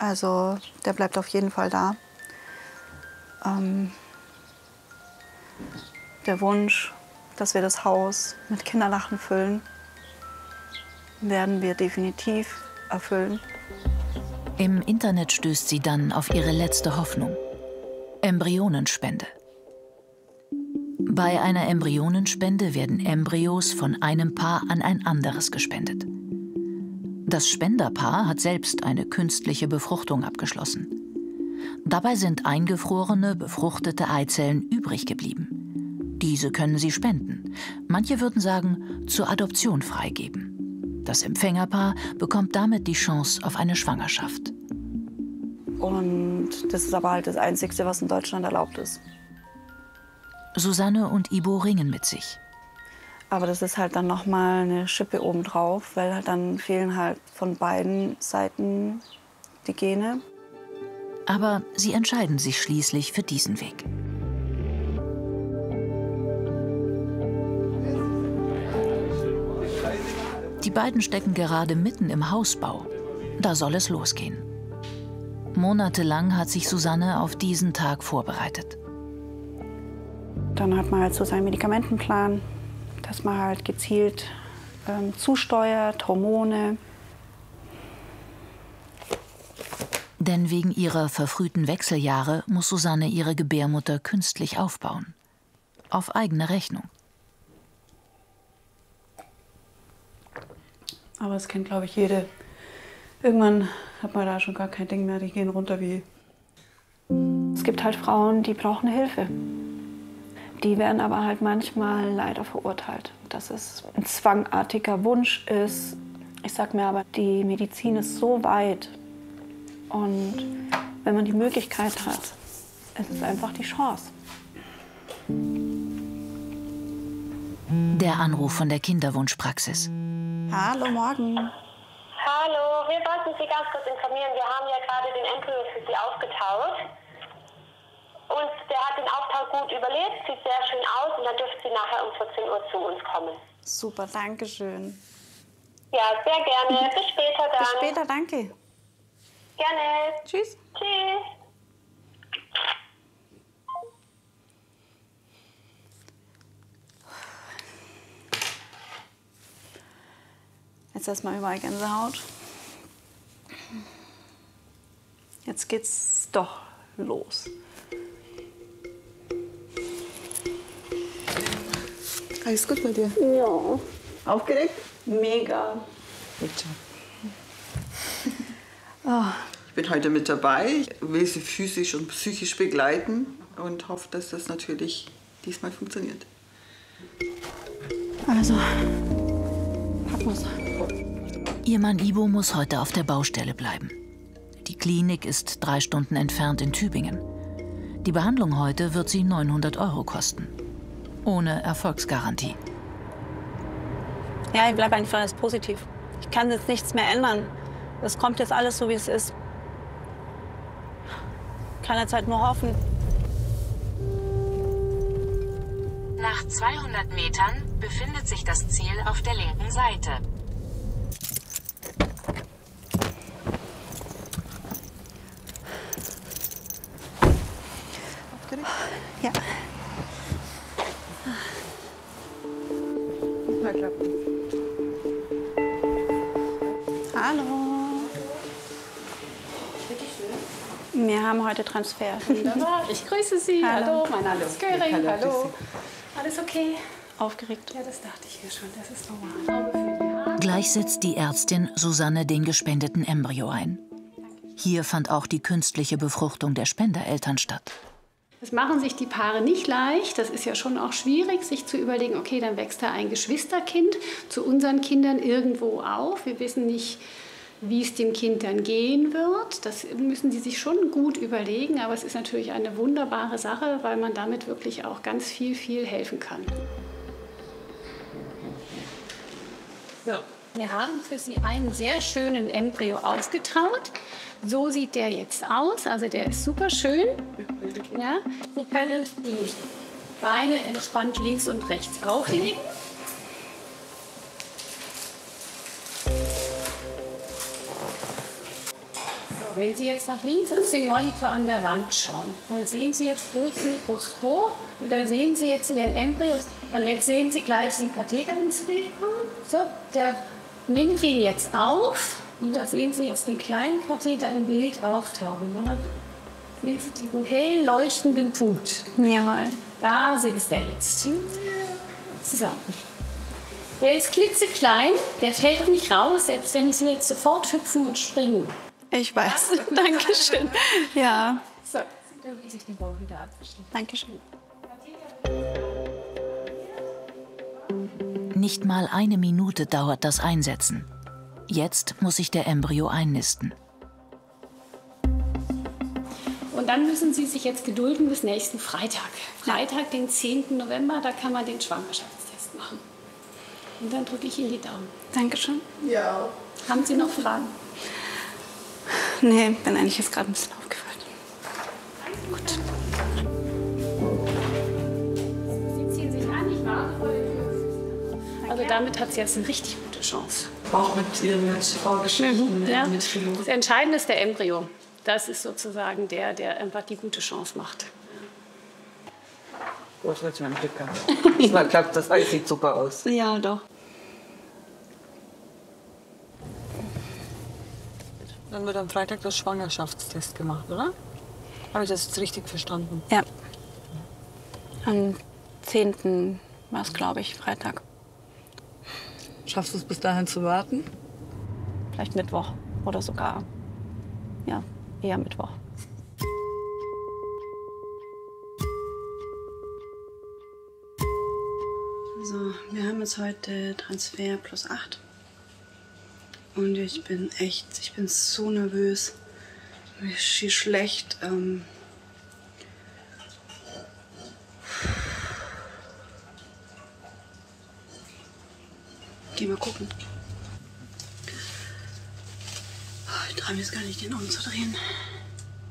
Also der bleibt auf jeden Fall da. Der Wunsch, dass wir das Haus mit Kinderlachen füllen, werden wir definitiv erfüllen. Im Internet stößt sie dann auf ihre letzte Hoffnung: Embryonenspende. Bei einer Embryonenspende werden Embryos von einem Paar an ein anderes gespendet. Das Spenderpaar hat selbst eine künstliche Befruchtung abgeschlossen. Dabei sind eingefrorene, befruchtete Eizellen übrig geblieben. Diese können sie spenden. Manche würden sagen, zur Adoption freigeben. Das Empfängerpaar bekommt damit die Chance auf eine Schwangerschaft. Und das ist aber halt das Einzige, was in Deutschland erlaubt ist. Susanne und Ibo ringen mit sich. Aber das ist halt dann noch mal eine Schippe obendrauf, weil halt dann fehlen halt von beiden Seiten die Gene. Aber sie entscheiden sich schließlich für diesen Weg. Die beiden stecken gerade mitten im Hausbau. Da soll es losgehen. Monatelang hat sich Susanne auf diesen Tag vorbereitet. Dann hat man halt so seinen Medikamentenplan, dass man halt gezielt zusteuert, Hormone. Denn wegen ihrer verfrühten Wechseljahre muss Susanne ihre Gebärmutter künstlich aufbauen. Auf eigene Rechnung. Aber das kennt, glaube ich, jede. Irgendwann hat man da schon gar kein Ding mehr, die gehen runter wie... Es gibt halt Frauen, die brauchen Hilfe. Die werden aber halt manchmal leider verurteilt, dass es ein zwangartiger Wunsch ist. Ich sag mir aber, die Medizin ist so weit. Und wenn man die Möglichkeit hat, es ist einfach die Chance. Der Anruf von der Kinderwunschpraxis. Hallo, morgen. Hallo, wir wollten Sie ganz kurz informieren. Wir haben ja gerade den Embryo für Sie aufgetaut. Und der hat den Auftau gut überlebt, sieht sehr schön aus. Und dann dürfen Sie nachher um 14 Uhr zu uns kommen. Super, danke schön. Ja, sehr gerne. Bis später dann. Bis später, danke. Gerne. Tschüss. Tschüss. Jetzt erstmal überall Gänsehaut. Jetzt geht's doch los. Alles gut bei dir? Ja. Aufgeregt? Mega. Gut so. Ich bin heute mit dabei. Ich will sie physisch und psychisch begleiten und hoffe, dass das natürlich diesmal funktioniert. Also, packen wir's. Ihr Mann Ibo muss heute auf der Baustelle bleiben. Die Klinik ist 3 Stunden entfernt in Tübingen. Die Behandlung heute wird sie 900 € kosten. Ohne Erfolgsgarantie. Ja, ich bleibe einfach alles positiv. Ich kann jetzt nichts mehr ändern. Es kommt jetzt alles so, wie es ist. Ich kann jetzt halt nur hoffen. Nach 200 Metern befindet sich das Ziel auf der linken Seite. Ja. Mal klappen. Hallo. Wir haben heute Transfer. Wunderbar, ich grüße Sie. Hallo, mein Name ist Göring. Hallo. Alles okay? Aufgeregt. Ja, das dachte ich mir schon. Das ist normal. Gleich setzt die Ärztin Susanne den gespendeten Embryo ein. Hier fand auch die künstliche Befruchtung der Spendereltern statt. Das machen sich die Paare nicht leicht. Das ist ja schon auch schwierig, sich zu überlegen, okay, dann wächst da ein Geschwisterkind zu unseren Kindern irgendwo auf. Wir wissen nicht, wie es dem Kind dann gehen wird. Das müssen sie sich schon gut überlegen. Aber es ist natürlich eine wunderbare Sache, weil man damit wirklich auch ganz viel helfen kann. So, wir haben für Sie einen sehr schönen Embryo ausgetraut. So sieht der jetzt aus. Also der ist super schön. Ja, Sie können die Beine entspannt links und rechts auflegen. Wenn Sie jetzt nach links ins Monitor an der Wand schauen, dann sehen Sie jetzt den Brust hoch und dann sehen Sie jetzt in den Embryos, und jetzt sehen Sie gleich den Katheter ins Bild kommen. So, der nimmt ihn jetzt auf und da sehen Sie jetzt den kleinen Katheter im Bild auftauchen. Und dann sehen Sie diesen hell leuchtenden Punkt. Jawohl. Da sitzt er jetzt. So. Der ist klitzeklein, der fällt nicht raus, selbst wenn Sie jetzt sofort hüpfen und springen. Ich weiß. Dankeschön. Ja, So, dann will sich den Bauch wieder abwischen. Dankeschön. Nicht mal eine Minute dauert das Einsetzen. Jetzt muss sich der Embryo einnisten. Und dann müssen Sie sich jetzt gedulden bis nächsten Freitag. Freitag, den 10. November, da kann man den Schwangerschaftstest machen. Und dann drücke ich Ihnen die Daumen. Dankeschön. Ja. Haben Sie noch Fragen? Nee, bin eigentlich jetzt gerade ein bisschen aufgefallen. Gut. Sie ziehen sich an, ich warte vor der Tür. Also damit hat sie jetzt eine richtig gute Chance. Auch mit Ihren Vorgeschichten. Ja. Das Entscheidende ist der Embryo. Das ist sozusagen der einfach die gute Chance macht. Oh, ich will mal Glück haben. Das klappt, das alles sieht super aus. Ja, doch. Dann wird am Freitag das Schwangerschaftstest gemacht, oder? Habe ich das jetzt richtig verstanden? Ja. Am 10. war es, glaube ich, Freitag. Schaffst du es bis dahin zu warten? Vielleicht Mittwoch oder sogar, ja, eher Mittwoch. So, wir haben jetzt heute Transfer plus 8. Und ich bin so nervös. Mir ist schlecht. Geh mal gucken. Ich traue mir jetzt gar nicht, den umzudrehen.